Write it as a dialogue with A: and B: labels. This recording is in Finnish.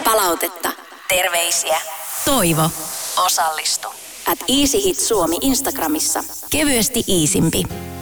A: palautetta, terveisiä, toivo, osallistu. @easyhit Suomi Instagramissa. Kevyesti iisimpi.